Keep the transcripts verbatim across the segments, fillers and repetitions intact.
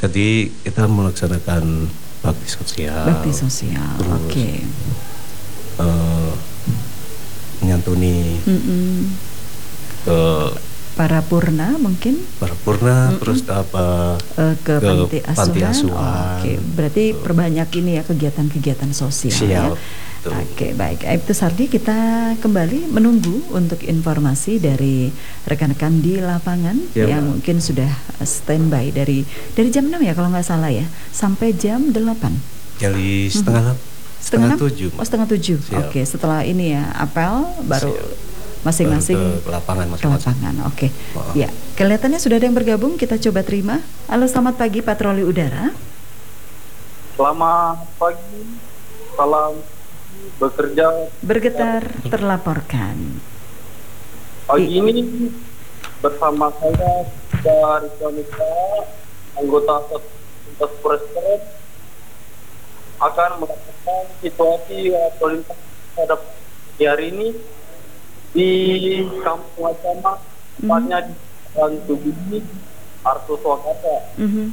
Jadi kita melaksanakan bakti sosial. Bakti sosial, oke. Okay. Uh, menyantuni Mm-mm. ke para purna mungkin. Para purna, Mm-mm. terus apa uh, ke, ke panti asuhan. Panti asuhan. Oh, oke, okay. Berarti uh, perbanyak ini ya kegiatan-kegiatan sosial. Sial. Ya. Oke, okay, baik. Aibtu Sardi, kita kembali menunggu untuk informasi dari rekan-rekan di lapangan ya, yang Mbak. Mungkin sudah standby dari dari jam enam ya kalau nggak salah ya, sampai jam delapan. Jadi setengah hmm. setengah tujuh. Oh, setengah tujuh. Oke, okay, setelah ini ya apel baru Siap. masing-masing baru ke lapangan masing-masing. Ke lapangan. Oke. Okay. Oh. Ya, kelihatannya sudah ada yang bergabung, kita coba terima. Halo, selamat pagi patroli udara. Selamat pagi. Salam bekerja bergetar terlaporkan. Pagi ini bersama saya dari wanita anggota Lintas Polres akan melakukan situasi lalu lintas pada di hari ini di Kampung Acama, tepatnya mm-hmm. di Jalan Tubini, Arto Swakarsa. Mm-hmm.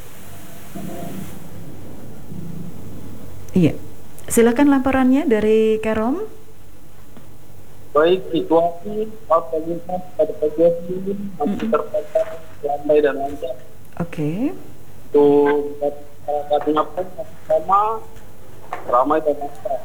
Iya. Silakan laporannya dari Kerom. Baik, situasi lalu lintas pada pagi ini masih terpantau landai dan lancar. Oke. Untuk masyarakatnya pun masih sama ramai dan lancar.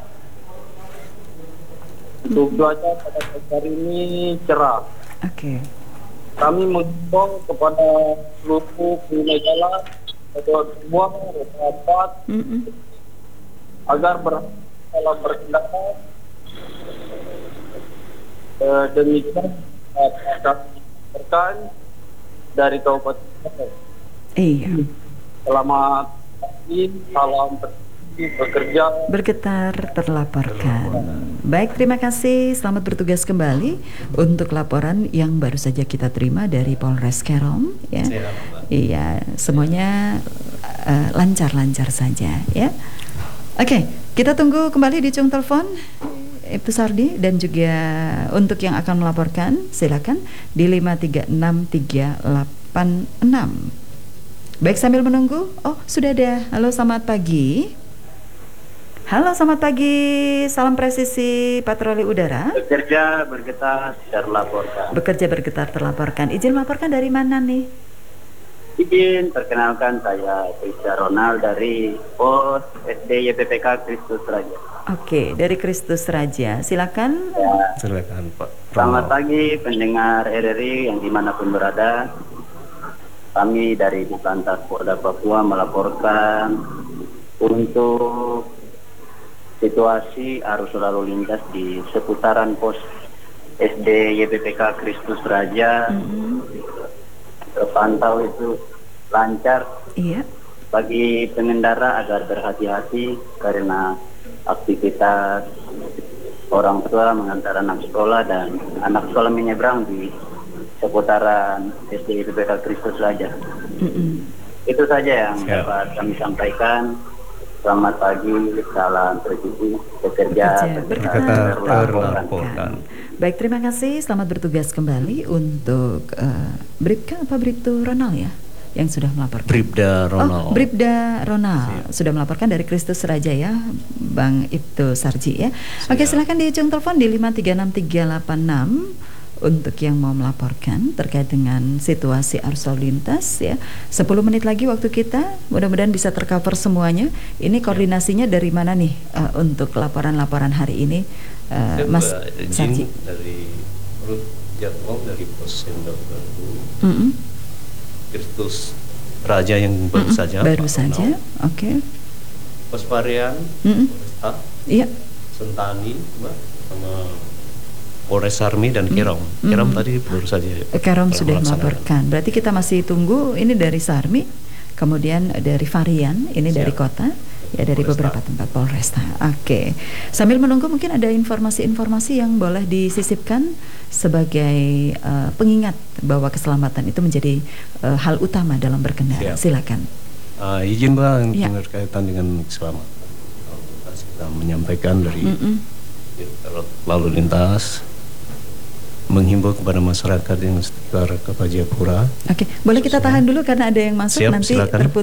Untuk cuaca pada pagi hari ini cerah. Oke. Kami menghimbau kepada seluruh pengguna jalan atau dua rapat agar berhati-hati dalam berkendara. E, demikian rekan dari Kabupaten Aceh. Iya. Selamat pagi, salam bekerja. Bergetar terlaporkan. Baik, terima kasih. Selamat bertugas kembali untuk laporan yang baru saja kita terima dari Polres Kerom. Ya, iya, semuanya uh, lancar-lancar saja. Ya. Oke, kita tunggu kembali di ujung telepon Ibu Sardi, dan juga untuk yang akan melaporkan silakan di lima tiga enam tiga delapan enam. Baik, sambil menunggu. Oh, sudah ada. Halo, selamat pagi. Halo, selamat pagi. Salam presisi patroli udara. Bekerja bergetar terlaporkan. Bekerja bergetar terlaporkan. Izin melaporkan dari mana nih? Izin perkenalkan, saya Krisya Ronald dari Pos S D Y P P K Kristus Raja. Oke, dari Kristus Raja. Silakan. Ya. Silakan Pak. Selamat pagi pendengar R R I yang dimanapun berada. Kami dari Bukantas Polda Papua melaporkan untuk situasi arus lalu lintas di seputaran pos S D Y P P K Kristus Raja. Mm-hmm. Terpantau itu lancar. Iya. Bagi pengendara agar berhati-hati karena aktivitas orang tua mengantar anak sekolah dan anak sekolah menyeberang di seputaran S D Y P P K Kristus Raja. Mm-hmm. Itu saja yang Siap. dapat kami sampaikan. Selamat pagi, salam presisi, bekerja bergetar terlaporkan. Baik, terima kasih. Selamat bertugas kembali untuk uh, Bribka apa Bribtu Ronald ya, yang sudah melaporkan. Bribda Ronald. Oh, Bribda Ronald Siap. sudah melaporkan dari Kristus Raja ya, Bang Ibtu Sarji ya. Siap. Oke, silakan di ujung telepon di lima tiga enam tiga delapan enam. Untuk yang mau melaporkan terkait dengan situasi arus lalu lintas ya. sepuluh menit lagi waktu kita, mudah-mudahan bisa tercover semuanya. Ini koordinasinya dari mana nih uh, untuk laporan-laporan hari ini, uh, Mas Sarji? Dari menurut jadwal dari pos yang baru, mm-hmm. Kristus Raja yang baru mm-hmm. saja. Baru saja, oke. Okay. Pos Varian, mm-hmm. Polresta, iya. Sentani, Mbak, sama Polres Sarmi dan Kerom. Mm. Kerom tadi baru saja. Kerom sudah melaporkan. Berarti kita masih tunggu ini dari Sarmi, kemudian dari Varian, ini Siap. dari kota, ya dari Polresta. Beberapa tempat Polresta. Oke. Okay. Sambil menunggu mungkin ada informasi-informasi yang boleh disisipkan sebagai uh, pengingat bahwa keselamatan itu menjadi uh, hal utama dalam berkendara. Siap. Silakan. Uh, izin Bang ya. berkaitan dengan keselamatan. Kita menyampaikan dari Mm-mm. lalu lintas, menghimbau kepada masyarakat yang sekitar Kota Jayapura. Oke, boleh kita tahan dulu karena ada yang masuk. Siap, nanti silakan. terputus